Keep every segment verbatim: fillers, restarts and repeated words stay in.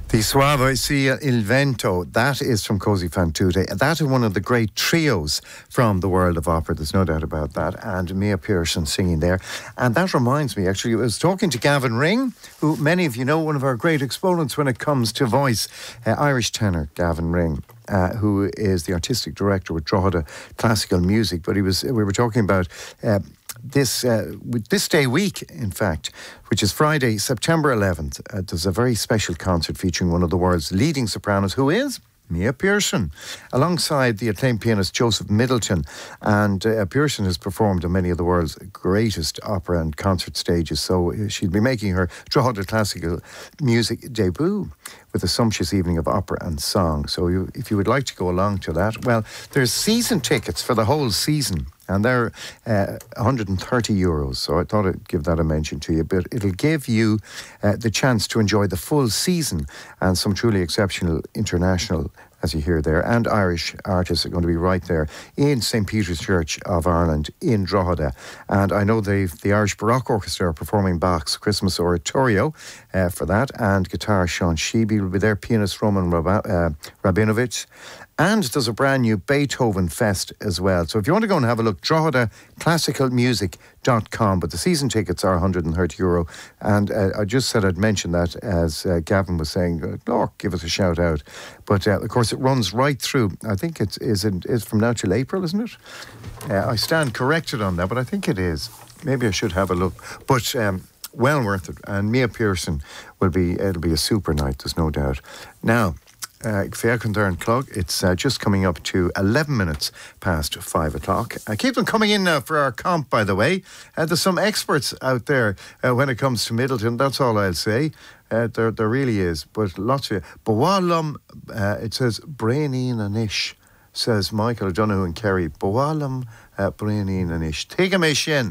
Ti suave sia il vento. That is from Cosi fan tutte. That is one of the great trios from the world of opera. There's no doubt about that. And Mia Pearson singing there. And that reminds me, actually, I was talking to Gavin Ring, who many of you know, one of our great exponents when it comes to voice. Uh, Irish tenor, Gavin Ring. Uh, who is the artistic director with Drogheda Classical Music. But he was, we were talking about uh, this uh, this day week, in fact, which is Friday, September eleventh. Uh, there's a very special concert featuring one of the world's leading sopranos, who is Mia Pearson, alongside the acclaimed pianist Joseph Middleton. And uh, Pearson has performed on many of the world's greatest opera and concert stages, so she'll be making her Drogheda Classical Music debut with a sumptuous evening of opera and song. So you, if you would like to go along to that, well, there's season tickets for the whole season, and they're uh, one hundred thirty euros. So I thought I'd give that a mention to you. But it'll give you uh, the chance to enjoy the full season and some truly exceptional international, as you hear there, and Irish artists are going to be right there in Saint Peter's Church of Ireland in Drogheda. And I know they've the Irish Baroque Orchestra are performing Bach's Christmas Oratorio uh, for that, and guitarist Sean Sheeby will be there, pianist Roman Rab- uh, Rabinovich. And there's a brand new Beethoven Fest as well. So if you want to go and have a look, drogheda classical music dot com. But the season tickets are one hundred thirty euro. And uh, I just said I'd mention that as uh, Gavin was saying, Lord, give us a shout out. But uh, of course, it runs right through. I think it's is it is from now till April, isn't it? Uh, I stand corrected on that, but I think it is. Maybe I should have a look. But um, well worth it. And Mia Pearson will be, it'll be a super night, there's no doubt. Now, Uh, Clog, it's uh, just coming up to eleven minutes past five o'clock. Uh, keep them coming in now for our comp, by the way. Uh, there's some experts out there uh, when it comes to Middleton, that's all I'll say. Uh, there, there really is, but lots of you. Bawalum, uh, it says Braineen Anish, says Michael O'Donoghue and Kerry. Bawalum, uh, Braineen Anish. Tigamishin.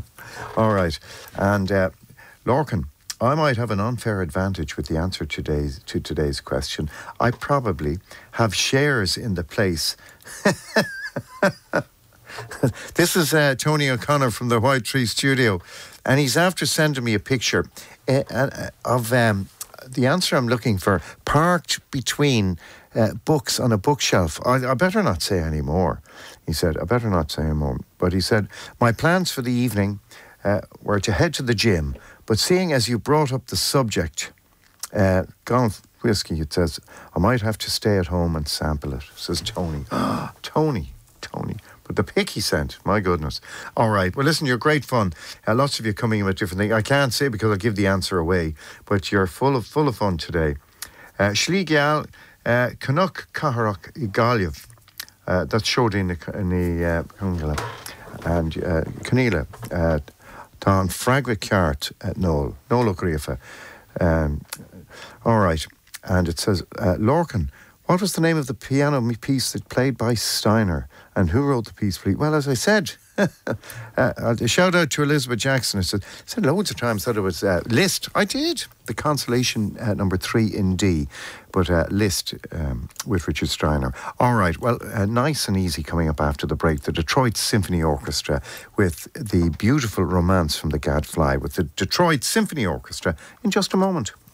All right. And uh, Lorcan, I might have an unfair advantage with the answer today's, to today's question. I probably have shares in the place. This is uh, Tony O'Connor from the White Tree Studio, and he's after sending me a picture uh, uh, of um, the answer I'm looking for, parked between uh, books on a bookshelf. I, I better not say any more, he said. I better not say any more. But he said, my plans for the evening uh, were to head to the gym, but seeing as you brought up the subject, uh, golf whiskey, it says, I might have to stay at home and sample it, says Tony. Ah, Tony, Tony. But the pic he sent, my goodness. All right, well, listen, you're great fun. Uh, lots of you coming in with different things. I can't say because I'll give the answer away, but you're full of full of fun today. Uh, Shligial, uh, Canuck Kaharok Igaliev. Uh, that's showed in the, in the uh, and uh, Canela. Uh, Tá Fragwa Ceart at Noel. Noel O'Griefa. Um, all right. And it says, uh, Lorcan, what was the name of the piano piece that played by Steiner? And who wrote the piece, please? Well, as I said, uh, a shout out to Elizabeth Jackson. I said, said loads of times that it was uh, Liszt. I did. The Consolation uh, number three in D. But uh, Liszt um, with Richard Steiner. All right, well, uh, nice and easy coming up after the break. The Detroit Symphony Orchestra with the beautiful romance from the Gadfly with the Detroit Symphony Orchestra in just a moment.